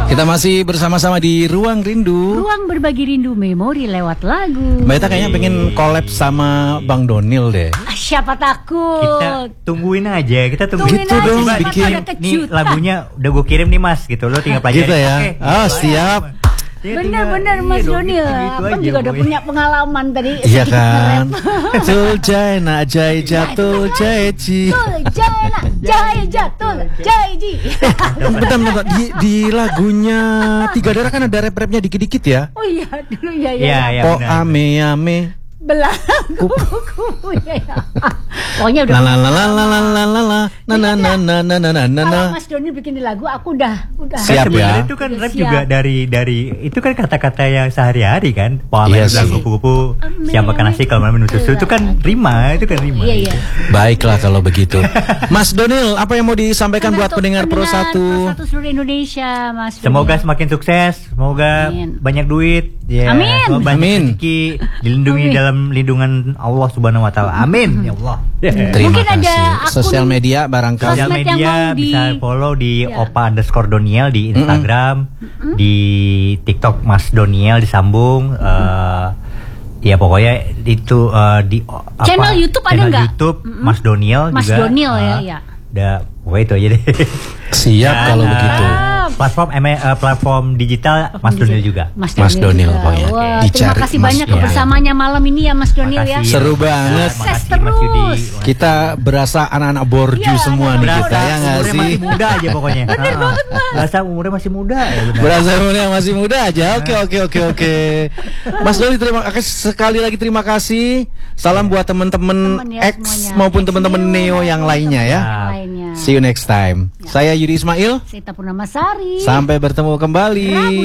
Kita masih bersama-sama di Ruang Rindu. Ruang berbagi rindu memori lewat lagu. Mbak Ita kayaknya pengen collab sama Bang Donil deh. Siapa takut? Kita tungguin aja, kita tungguin Gitu dong, Coba bikin. nih lagunya udah gue kirim nih Mas, gitu lo tinggal pelajari. Gitu ya. Oke, Oh, siap. Bener-bener Mas Donil, kan juga udah punya pengalaman tadi. Iya kan. Tul jai nak jai jatul jai ji. Tul jai nak jai jatul jai ji. Bentar, di lagunya Tiga Darah kan ada rap-rapnya dikit-dikit ya. Oh iya dulu ya. Iya, Po benar. ame ame. Belangku. Ya. Pokoknya udah. La la la la la la la la la na na na na na na na na. Kalau Mas Donil bikin di lagu, aku udah. Siap Sebenarnya ya. itu kan Udah rap siap. juga dari itu kan kata-kata yang sehari-hari kan. Iya Poamen sih. kupu-kupu siang makan nasi kalau malam minum susu itu kan rima, itu kan rima. Iya. Baiklah kalau begitu. Mas Donil, apa yang mau disampaikan buat pendengar Pro 1? seluruh Indonesia, Mas. Semoga Donil. semakin sukses, semoga Amin. banyak duit, ya, Amin. semoga banyak Amin. rezeki, dilindungi Amin. dalam lindungan Allah Subhanahu Wa Taala. Amin, ya Allah. Terima Mungkin ada kasih. akun Sosial media barangkali. Sosial sosmed yang media mau di- bisa follow di Ya. opa_doniel di Instagram, di TikTok Mas Doniel disambung. Ya pokoknya itu di Channel YouTube ada channel nggak? YouTube Mas Doniel Mas juga. Donil ya, iya. Udah, pokoknya itu aja deh. Siap kalau begitu. Platform digital Mas Doniel juga. Mas Donil juga. pokoknya. Wah, terima Dicari kasih Mas banyak Donil. kebersamaannya malam ini ya Mas Donil ya. Makasih. Seru banget. Sukses Makasih, Mas Yudi. terus. Kita berasa anak-anak borju Iya, semua nih anak-anak kita ya nggak umurnya sih? masih muda aja pokoknya. Bener banget Mas. Berasa umurnya masih muda ya benar. Berasa umurnya masih muda aja. Oke. Mas Doni terima kasih sekali lagi, terima kasih. Salam buat teman-teman Temen ya X semuanya. maupun X teman-teman Neo yang lainnya ya. Yang lainnya. See you next time. Saya Yudi Ismail. Sita Purnamasari. Sampai bertemu kembali. Rabu